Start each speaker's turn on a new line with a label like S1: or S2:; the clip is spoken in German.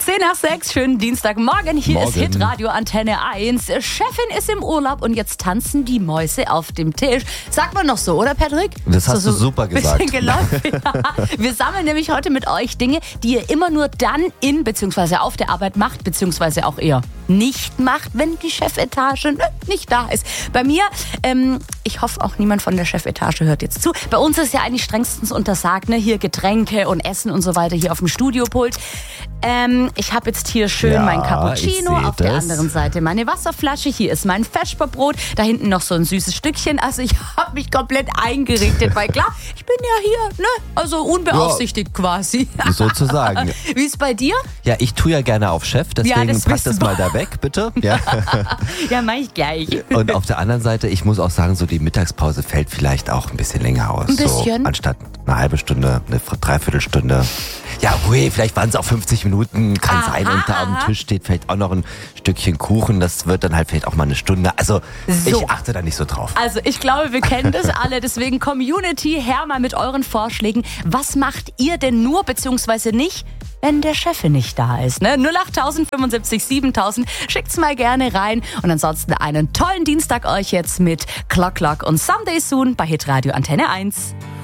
S1: 10:06, schönen Dienstagmorgen. Hier ist
S2: Morgen.
S1: Hitradio Antenne 1. Chefin ist im Urlaub und jetzt tanzen die Mäuse auf dem Tisch. Sagt man noch so, oder Patrick?
S2: Das hast du super gesagt.
S1: Bisschen geläufig. Wir sammeln nämlich heute mit euch Dinge, die ihr immer nur dann in bzw. auf der Arbeit macht, beziehungsweise auch eher nicht macht, wenn die Chefetage nicht da ist. Bei mir, ich hoffe auch niemand von der Chefetage hört jetzt zu. Bei uns ist ja eigentlich strengstens untersagt, ne? Hier Getränke und Essen und so weiter hier auf dem Studiopult. Ich habe jetzt hier schön mein Cappuccino, auf der anderen Seite meine Wasserflasche, hier ist mein Vesperbrot, da hinten noch so ein süßes Stückchen. Also ich habe mich komplett eingerichtet, weil klar, ich bin ja hier, ne? Also unbeaufsichtigt quasi.
S2: Sozusagen.
S1: Wie ist bei dir?
S2: Ja, ich tue ja gerne auf Chef, deswegen
S1: das
S2: pack
S1: wissen
S2: das mal da weg, bitte. Ja.
S1: Ja, mach ich gleich.
S2: Und auf der anderen Seite, ich muss auch sagen, so die Mittagspause fällt vielleicht auch ein bisschen länger aus.
S1: Ein bisschen?
S2: So, anstatt eine halbe Stunde, eine Dreiviertelstunde. Ja, okay, vielleicht waren es auch 50 Minuten, kann sein. Und da am Tisch steht vielleicht auch noch ein Stückchen Kuchen. Das wird dann halt vielleicht auch mal eine Stunde. Also ich achte da nicht so drauf.
S1: Also ich glaube, wir kennen das alle. Deswegen Community, her mal mit euren Vorschlägen. Was macht ihr denn nur bzw. nicht, wenn der Chef nicht da ist? Ne? 08000 75 7000. Schickt's mal gerne rein. Und ansonsten einen tollen Dienstag euch jetzt mit Clock Clock und Someday Soon bei Hitradio Antenne 1.